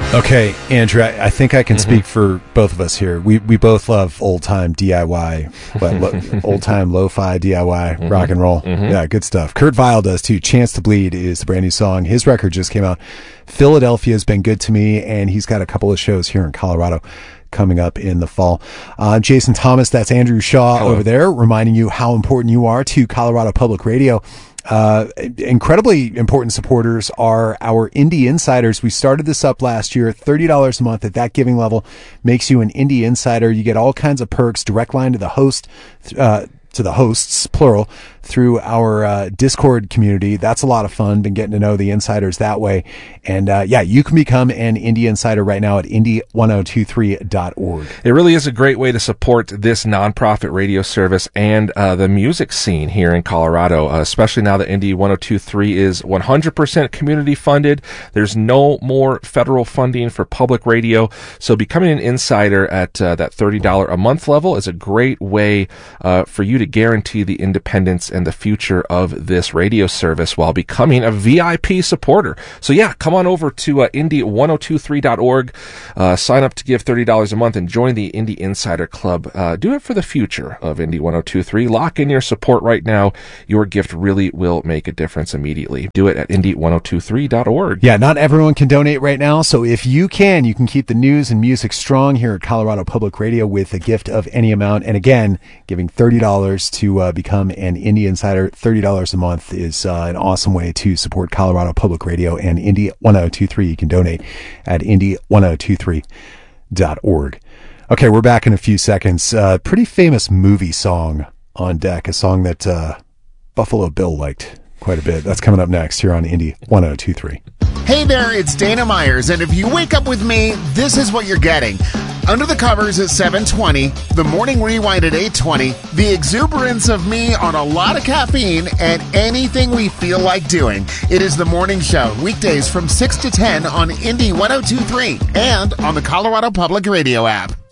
Okay, Andrew, I think I can speak for both of us here. We both love old-time DIY, but old-time lo-fi DIY, rock and roll. Yeah, good stuff. Kurt Vile does too. Chance to Bleed is the brand new song. His record just came out. Philadelphia's been good to me, and he's got a couple of shows here in Colorado coming up in the fall. Jason Thomas, that's Andrew Shaw over there, reminding you how important you are to Colorado Public Radio. Incredibly important supporters are our Indie Insiders. We started this up last year, $30 a month at that giving level makes you an Indie Insider. You get all kinds of perks, direct line to the host, to the hosts, plural, through our Discord community. That's a lot of fun. Been getting to know the insiders that way. And yeah, you can become an Indie Insider right now at indie1023.org. It really is a great way to support this nonprofit radio service and the music scene here in Colorado, especially now that Indie 1023 is 100% community funded. There's no more federal funding for public radio. So becoming an insider at that $30 a month level is a great way for you to guarantee the independence and the future of this radio service while becoming a VIP supporter. So yeah, come on over to indie1023.org, sign up to give $30 a month and join the Indie Insider Club. Do it for the future of Indie 1023. Lock in your support right now. Your gift really will make a difference immediately. Do it at indie1023.org. Yeah, not everyone can donate right now, so if you can keep the news and music strong here at Colorado Public Radio with a gift of any amount. And again, giving $30 to become an Indie Insider. $30 a month is an awesome way to support Colorado Public Radio and Indie 1023. You can donate at indie1023.org. Okay, we're back in a few seconds. Pretty famous movie song on deck, a song that Buffalo Bill liked quite a bit. That's coming up next here on Indie 1023. Hey there, it's Dana Myers, and if you wake up with me, this is what you're getting. Under the Covers at 7:20, the Morning Rewind at 8:20, the exuberance of me on a lot of caffeine, and anything we feel like doing. It is the morning show, weekdays from 6 to 10 on Indie 1023 and on the Colorado Public Radio app.